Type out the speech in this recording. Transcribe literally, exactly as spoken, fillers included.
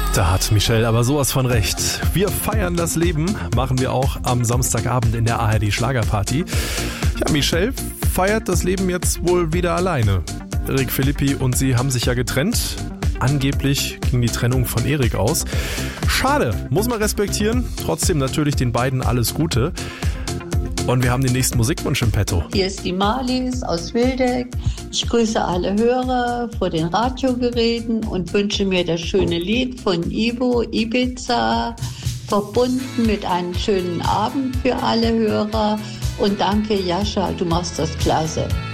Da hat Michelle aber sowas von recht. Wir feiern das Leben, machen wir auch am Samstagabend in der A R D Schlagerparty. Ja, Michelle feiert das Leben jetzt wohl wieder alleine. Erik Philippi und sie haben sich ja getrennt. Angeblich ging die Trennung von Erik aus. Schade, muss man respektieren. Trotzdem natürlich den beiden alles Gute. Und wir haben den nächsten Musikwunsch im Petto. Hier ist die Marlies aus Wildeck. Ich grüße alle Hörer vor den Radiogeräten und wünsche mir das schöne Lied von Ivo, Ibiza, verbunden mit einem schönen Abend für alle Hörer. Und danke, Jascha, du machst das klasse.